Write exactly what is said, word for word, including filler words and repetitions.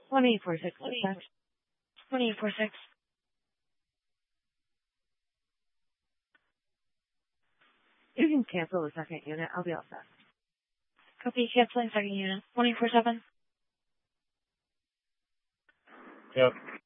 one eight four six, dispatch. one eight four six. You can cancel the second unit. I'll be all set. Copy, canceling second unit. one eight four seven. Yep.